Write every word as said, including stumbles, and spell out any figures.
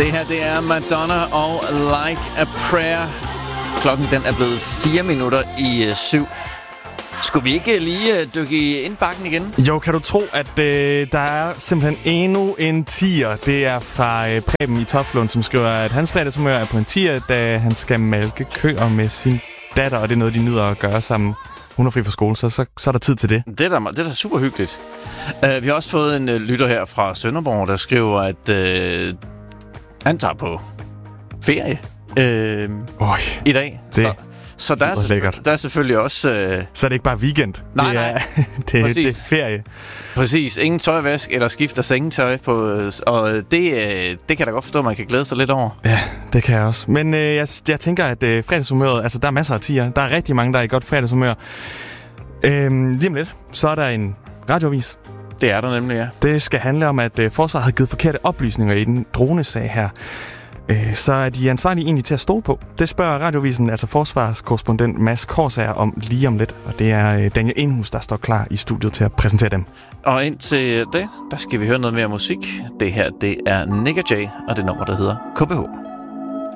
Det her, det er Madonna og Like a Prayer. Klokken, den er blevet fire minutter i øh, syv. Skulle vi ikke lige øh, dykke i indbakken igen? Jo, kan du tro, at øh, der er simpelthen endnu en tier. Det er fra øh, Preben i Toftlund, som skriver, at hans fredagshumør er på en tier, da han skal malke køer med sin datter, og det er noget, de nyder at gøre sammen. Hun er fri fra skole, så, så, så er der tid til det. Det er da, det er da super hyggeligt. Uh, vi har også fået en uh, lytter her fra Sønderborg, der skriver, at uh, han tager på ferie uh, Øj, i dag. Det så så der, er selvfø- der er selvfølgelig også... Uh, så er det ikke bare weekend. Nej, det er, nej. det, det er ferie. Præcis. Ingen tøjvask eller skifter sengetøj på, og det, uh, det kan jeg da godt forstå, at man kan glæde sig lidt over. Ja, det kan jeg også. Men uh, jeg, jeg tænker, at uh, fredagshumøret... Altså, der er masser af tier. Der er rigtig mange, der er i godt fredagshumør. Uh, lige om lidt, så er der en radioavis. Det er der nemlig, ja. Det skal handle om, at uh, forsvaret har givet forkerte oplysninger i den dronesag her. Uh, så er de ansvarlige egentlig til at stole på? Det spørger radiovisen, altså forsvarskorrespondent Mads Korsager om lige om lidt. Og det er uh, Daniel Enhus, der står klar i studiet til at præsentere dem. Og indtil det, der skal vi høre noget mere musik. Det her, det er Nick og Jay, og det nummer, der hedder K B H.